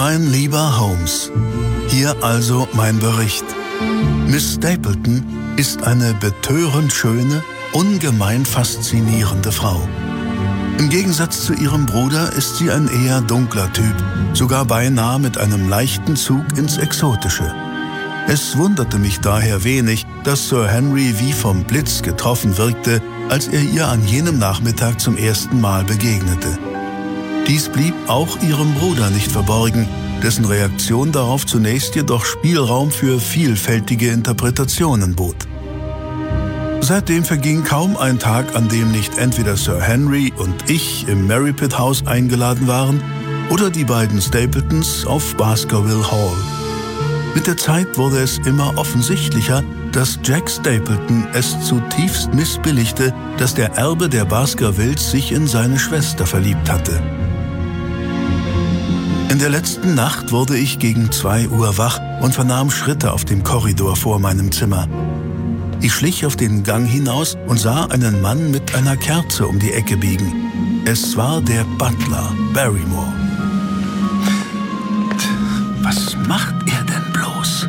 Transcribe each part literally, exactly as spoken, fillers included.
Mein lieber Holmes, hier also mein Bericht. Miss Stapleton ist eine betörend schöne, ungemein faszinierende Frau. Im Gegensatz zu ihrem Bruder ist sie ein eher dunkler Typ, sogar beinahe mit einem leichten Zug ins Exotische. Es wunderte mich daher wenig, dass Sir Henry wie vom Blitz getroffen wirkte, als er ihr an jenem Nachmittag zum ersten Mal begegnete. Dies blieb auch ihrem Bruder nicht verborgen, dessen Reaktion darauf zunächst jedoch Spielraum für vielfältige Interpretationen bot. Seitdem verging kaum ein Tag, an dem nicht entweder Sir Henry und ich im Merripit House eingeladen waren oder die beiden Stapletons auf Baskerville Hall. Mit der Zeit wurde es immer offensichtlicher, dass Jack Stapleton es zutiefst missbilligte, dass der Erbe der Baskervilles sich in seine Schwester verliebt hatte. In der letzten Nacht wurde ich gegen zwei Uhr wach und vernahm Schritte auf dem Korridor vor meinem Zimmer. Ich schlich auf den Gang hinaus und sah einen Mann mit einer Kerze um die Ecke biegen. Es war der Butler, Barrymore. Was macht er denn bloß?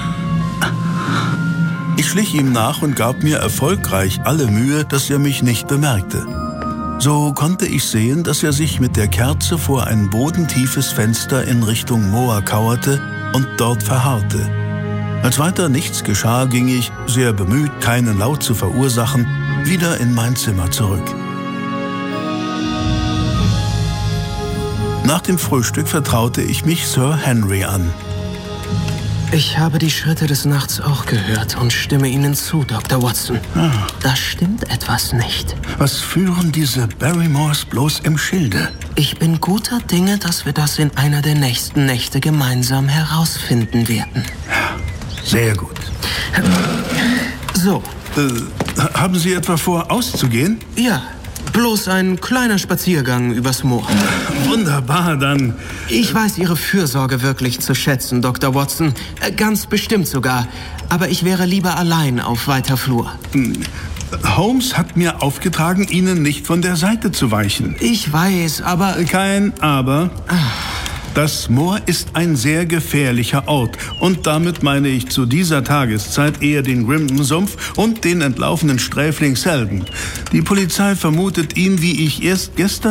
Ich schlich ihm nach und gab mir erfolgreich alle Mühe, dass er mich nicht bemerkte. So konnte ich sehen, dass er sich mit der Kerze vor ein bodentiefes Fenster in Richtung Moor kauerte und dort verharrte. Als weiter nichts geschah, ging ich, sehr bemüht, keinen Laut zu verursachen, wieder in mein Zimmer zurück. Nach dem Frühstück vertraute ich mich Sir Henry an. Ich habe die Schritte des Nachts auch gehört und stimme Ihnen zu, Doktor Watson. Ah. Da stimmt etwas nicht. Was führen diese Barrymores bloß im Schilde? Ich bin guter Dinge, dass wir das in einer der nächsten Nächte gemeinsam herausfinden werden. Sehr gut. So. Äh, haben Sie etwa vor, auszugehen? Ja, bloß ein kleiner Spaziergang übers Moor. Wunderbar, dann. Ich weiß Ihre Fürsorge wirklich zu schätzen, Doktor Watson. Ganz bestimmt sogar. Aber ich wäre lieber allein auf weiter Flur. Holmes hat mir aufgetragen, Ihnen nicht von der Seite zu weichen. Ich weiß, aber... Kein Aber. Das Moor ist ein sehr gefährlicher Ort. Und damit meine ich zu dieser Tageszeit eher den Grimpen-Sumpf und den entlaufenen Sträfling Selden. Die Polizei vermutet ihn, wie ich erst gestern